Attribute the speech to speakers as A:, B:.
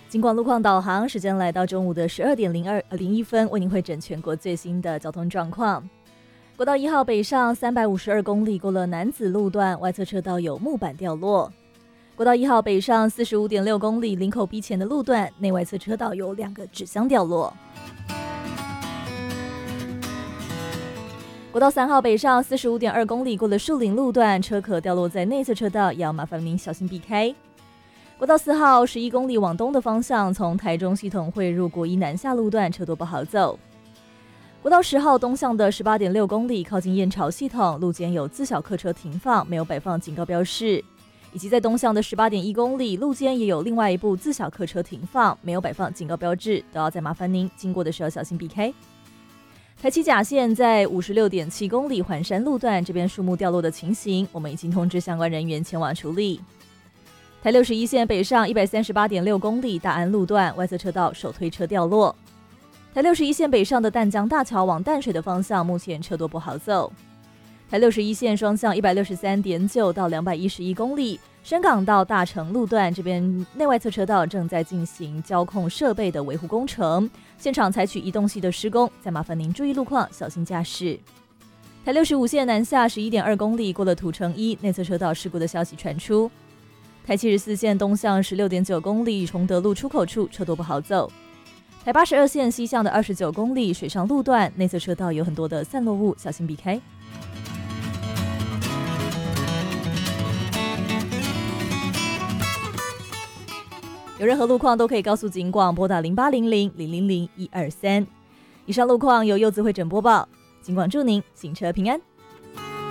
A: 警广路况导航，时间来到中午的12:01，为您会诊全国最新的交通状况。国道1号北上352公里，过了南子路段，外侧车道有木板掉落。国道1号北上45.6公里，林口 B 前的路段，内外侧车道有2个纸箱掉落。国道3号北上45.2公里，过了树林路段，车壳掉落在内侧车道，要麻烦您小心避开。国道4号11公里往东的方向，从台中系统汇入国一南下路段，车多不好走。国道10号东向的18.6公里，靠近燕巢系统，路肩有自小客车停放，没有摆放警告标示。以及在东向的18.1公里，路肩也有另外一部自小客车停放，没有摆放警告标志，都要再麻烦您经过的时候小心避开。台七甲线在56.7公里环山路段，这边树木掉落的情形，我们已经通知相关人员前往处理。台61线北上138.6公里大安路段，外侧车道手推车掉落。台61线北上的淡江大桥往淡水的方向，目前车多不好走。台61线双向163.9到211公里，深港到大成路段，这边内外侧车道正在进行交控设备的维护工程，现场采取移动系的施工，再麻烦您注意路况，小心驾驶。台65线南下11.2公里，过了土城1，内侧车道事故的消息传出。台74线东向16.9公里，崇德路出口处车多不好走。台82线西向的29公里，水上路段内侧车道有很多的散落物，小心避开。有任何路况都可以告诉警广，拨打0800-000-123。以上路况由柚子会诊播报，警广祝您行车平安。